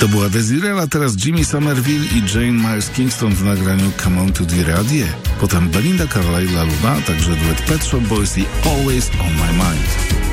To była Desiree, a teraz Jimmy Somerville i Jane Myers Kingston w nagraniu Come On To The Radio. Potem Belinda Carlisle, La Luna, a także duet Pet Shop Boys i Always On My Mind.